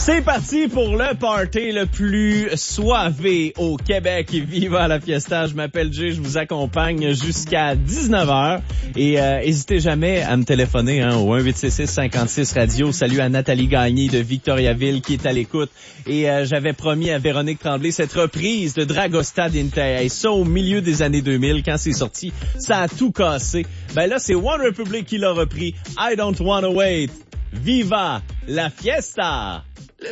C'est parti pour le party le plus soivé au Québec. Viva la fiesta, je m'appelle Jay, je vous accompagne jusqu'à 19h. Et hésitez jamais à me téléphoner au 1-866-56-radio. Salut à Nathalie Gagné de Victoriaville qui est à l'écoute. Et j'avais promis à Véronique Tremblay cette reprise de Dragostea Dintai. Ça, au milieu des années 2000, quand c'est sorti, ça a tout cassé. Ben là, c'est One Republic qui l'a repris. I don't wanna wait. Viva la fiesta!